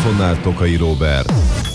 mikrofonnál Tokai Róbert.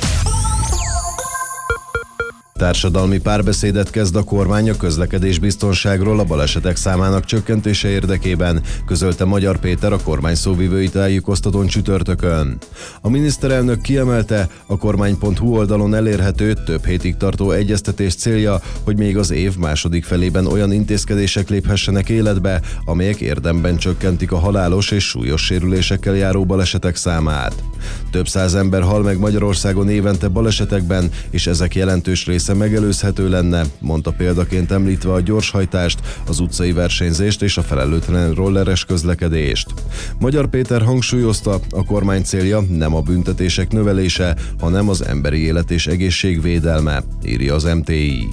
Társadalmi párbeszédet kezd a kormány a közlekedésbiztonságról a balesetek számának csökkentése érdekében, közölte Magyar Péter a kormány szóvivői tájékoztatón csütörtökön. A miniszterelnök kiemelte, a kormány.hu oldalon elérhető, több hétig tartó egyeztetés célja, hogy még az év második felében olyan intézkedések léphessenek életbe, amelyek érdemben csökkentik a halálos és súlyos sérülésekkel járó balesetek számát. Több száz ember hal meg Magyarországon évente balesetekben, és ezek jelentős része megelőzhető lenne, mondta példaként említve a gyorshajtást, az utcai versenyzést és a felelőtlen rolleres közlekedést. Magyar Péter hangsúlyozta, a kormány célja nem a büntetések növelése, hanem az emberi élet és egészség védelme, írja az MTI.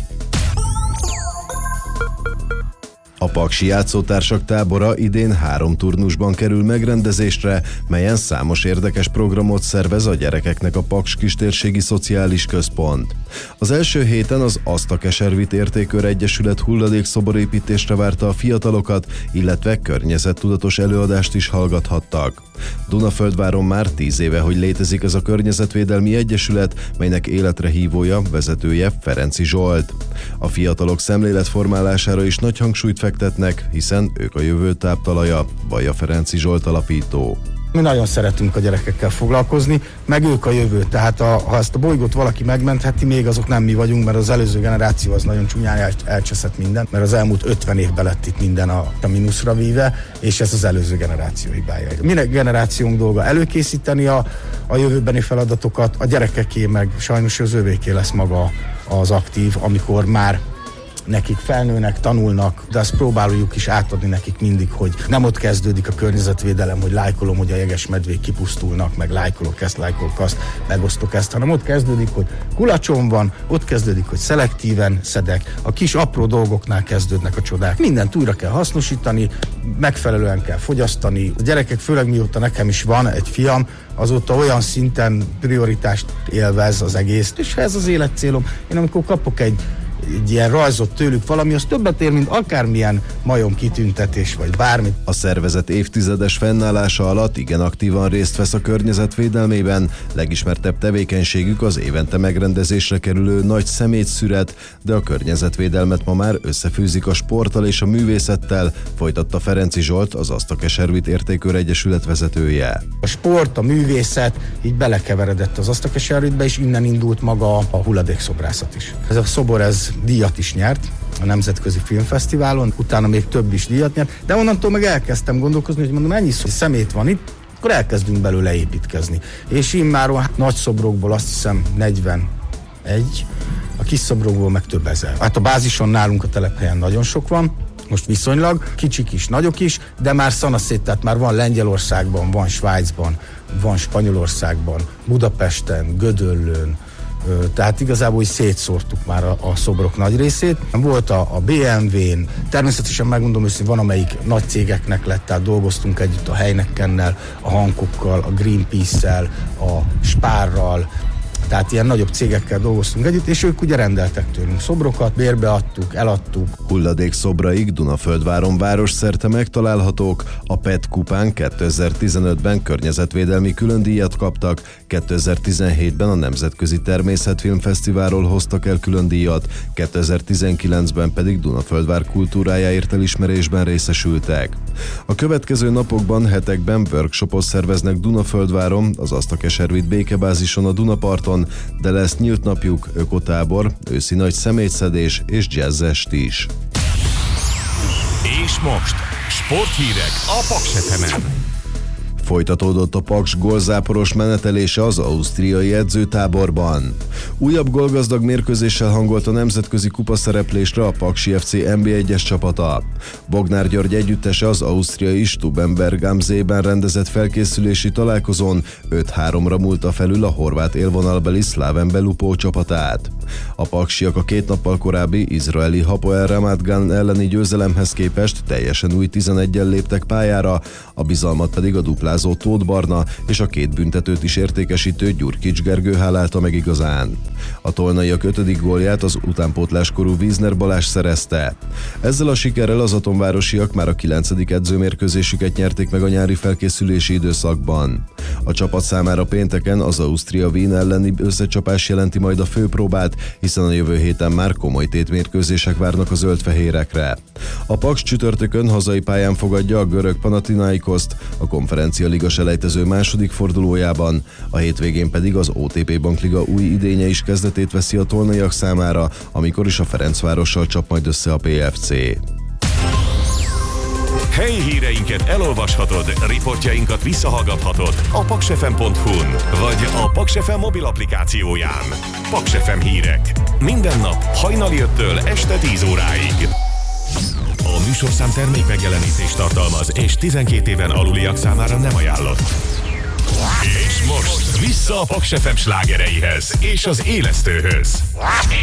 A Paksi Játszótársak tábora idén 3 turnusban kerül megrendezésre, melyen számos érdekes programot szervez a gyerekeknek a Paks Kistérségi Szociális Központ. Az első héten az Asztakeservit Értékőr Egyesület hulladékszoborépítésre várta a fiatalokat, illetve környezettudatos előadást is hallgathattak. Dunaföldváron már 10 éve, hogy létezik ez a környezetvédelmi egyesület, melynek életre hívója, vezetője Ferenczy Zsolt. A fiatalok szemléletformálására is nagy hangsúlyt fektetnek, hiszen ők a jövő táptalaja, vallja Ferenczy Zsolt alapító. Mi nagyon szeretünk a gyerekekkel foglalkozni, meg ők a jövő. Tehát ha ezt a bolygót valaki megmentheti, még azok nem mi vagyunk, mert az előző generáció az nagyon csúnyán elcseszett minden, mert az elmúlt 50 évben lett itt minden a mínuszra víve, és ez az előző generáció hibája. Mi generációnk dolga előkészíteni a jövőbeni feladatokat, a gyerekeké meg sajnos az övéké lesz maga az aktív, amikor már nekik felnőnek, tanulnak, de azt próbáljuk is átadni nekik mindig, hogy nem ott kezdődik a környezetvédelem, hogy lájkolom, hogy a jegesmedvék kipusztulnak, meg lájkolok ezt, lájkolok azt, megosztok ezt, hanem ott kezdődik, hogy kulacsom van, ott kezdődik, hogy szelektíven szedek, a kis apró dolgoknál kezdődnek a csodák. Mindent újra kell hasznosítani, megfelelően kell fogyasztani. A gyerekek, főleg mióta nekem is van egy fiam, azóta olyan szinten prioritást élvez az egész, és ez az életcélom. Én amikor kapok egy ilyen rajzot tőlük valami, az többet ér, mint akármilyen majom kitüntetés, vagy bármit. A szervezet évtizedes fennállása alatt igen aktívan részt vesz a környezet védelmében, legismertebb tevékenységük az évente megrendezésre kerülő nagy szemétszüret, de a környezetvédelmet ma már összefűzik a sporttal és a művészettel, folytatta Ferenczy Zsolt, az Asztakeservit Értékőr Egyesület vezetője. A sport, a művészet így belekeveredett az Asztakeservitbe, és innen indult maga a hulladékszobrászat is. Ez a szobor, ez díjat is nyert a Nemzetközi Filmfesztiválon, utána még több is díjat nyert, de onnantól meg elkezdtem gondolkozni, hogy mondom, ennyi szemét van itt, akkor elkezdünk belőle építkezni. És immáron nagy szobrokból azt hiszem 41, a kis szobrokból meg több ezer. Hát a bázison nálunk a telephelyen nagyon sok van, most viszonylag, kicsik is, nagyok is, de már szanaszét, tehát már van Lengyelországban, van Svájcban, van Spanyolországban, Budapesten, Gödöllőn, tehát igazából hogy szétszórtuk már a szobrok nagy részét. Volt a BMW-n, természetesen megmondom őszintén, van amelyik nagy cégeknek lett, tehát dolgoztunk együtt a Heineckennel, a Hankokkal, a Greenpeace-szel, a Spárral, tehát ilyen nagyobb cégekkel dolgoztunk együtt, és ők ugye rendeltek tőlünk szobrokat, bérbe adtuk, eladtuk. Hulladékszobraik Dunaföldváron városszerte megtalálhatók, a PET kupán 2015-ben környezetvédelmi különdíjat kaptak, 2017-ben a Nemzetközi Természetfilmfesztiválról hoztak el különdíjat, 2019-ben pedig Dunaföldvár kultúrájáért elismerésben részesültek. A következő napokban, hetekben workshopot szerveznek Dunaföldváron, az Asztakeservit békebázison a Dunaparton, de lesz nyílt napjuk, ökotábor, őszi nagy szemétszedés és jazzest is. És most sporthírek a Paks FM-en. Folytatódott a Paks gólzáporos menetelése az ausztriai edzőtáborban. Újabb gólgazdag mérkőzéssel hangolt a nemzetközi kupaszereplésre a Paksi FC NB1-es csapata. Bognár György együttese az ausztriai Stubenberg am Seeben rendezett felkészülési találkozón 5-3-ra múlta felül a horvát élvonalbeli Slaven Belupó csapatát. A paksiak a 2 nappal korábbi izraeli Hapoel Ramat Gan elleni győzelemhez képest teljesen új 11-jel léptek pályára, a bizalmat pedig a duplázó Tóth Barna és a 2 büntetőt is értékesítő Gyurkics Gergő hálálta meg igazán. A tolnaiak 5. gólját az utánpótláskorú Wiesner Balázs szerezte. Ezzel a sikerrel az atomvárosiak már a 9. edzőmérkőzésüket nyerték meg a nyári felkészülési időszakban. A csapat számára pénteken az Austria Wien elleni összecsapás jelenti majd a főpróbát, hiszen a jövő héten már komoly tétmérkőzések várnak a zöldfehérekre. A Paks csütörtökön hazai pályán fogadja a görög Panathinaikoszt a Konferencia Liga selejtező második fordulójában, a hétvégén pedig az OTP Bankliga új idénye is kezdetét veszi a tolnaiak számára, amikor is a Ferencvárossal csap majd össze a PFC. Helyi híreinket elolvashatod, riportjainkat visszahallgathatod a paksfm.hu-n, vagy a Paks FM mobil applikációján. Paks FM hírek. Minden nap hajnali 5-től este 10 óráig. A műsorszám termék megjelenítést tartalmaz, és 12 éven aluliak számára nem ajánlott. És most vissza a Paks FM slágereihez és az élesztőhöz.